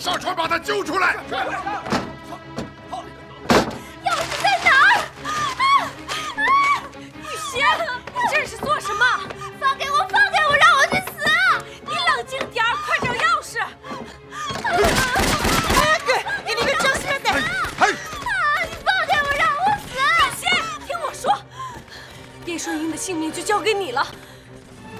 上船把他救出来！ 钥匙在哪儿？雨贤，你这是做什么？放给我，放给我，让我去死！你冷静点儿，快找钥匙！ 你那个张先生！ 你放开我，让我死！雨贤，听我说，叶顺英的性命就交给你了。